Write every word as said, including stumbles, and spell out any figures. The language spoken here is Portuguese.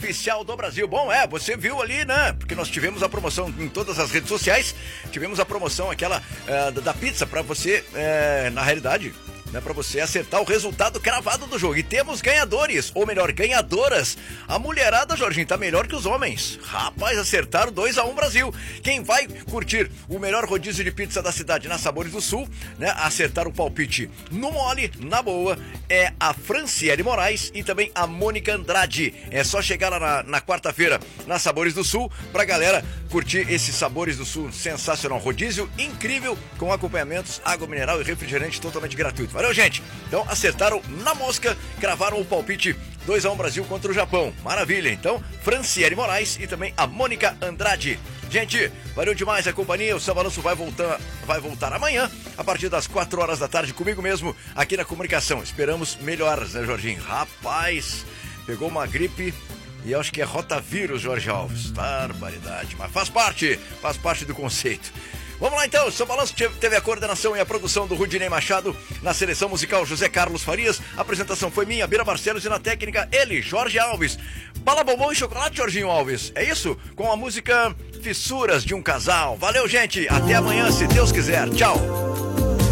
oficial do Brasil. Bom, é, você viu ali, né? Porque nós tivemos a promoção em todas as redes sociais. Tivemos a promoção aquela uh, da pizza pra você, uh, na realidade... Né, para você acertar o resultado cravado do jogo. E temos ganhadores, ou melhor, ganhadoras. A mulherada, Jorginho, tá melhor que os homens. Rapaz, acertaram dois a um Brasil. Quem vai curtir o melhor rodízio de pizza da cidade na Sabores do Sul, né, acertar o palpite no mole, na boa, é a Franciele Moraes e também a Mônica Andrade. É só chegar lá na, na quarta-feira na Sabores do Sul pra galera curtir esses Sabores do Sul sensacional. Rodízio incrível com acompanhamentos, água mineral e refrigerante totalmente gratuito. Valeu, gente. Então, acertaram na mosca, cravaram o palpite dois a um Brasil contra o Japão. Maravilha. Então, Franciele Moraes e também a Mônica Andrade. Gente, valeu demais a companhia. O São Balanço vai voltar, vai voltar amanhã, a partir das quatro horas da tarde, comigo mesmo, aqui na comunicação. Esperamos melhoras, né, Jorginho? Rapaz, pegou uma gripe e eu acho que é rotavírus, Jorge Alves. Barbaridade. Mas faz parte, faz parte do conceito. Vamos lá então, o São Balanço teve a coordenação e a produção do Rudinei Machado, na seleção musical José Carlos Farias, a apresentação foi minha, Bira Barcelos, e na técnica ele, Jorge Alves. Bala, bombom e chocolate, Jorginho Alves, é isso? Com a música Fissuras de um Casal. Valeu, gente, até amanhã, se Deus quiser, tchau.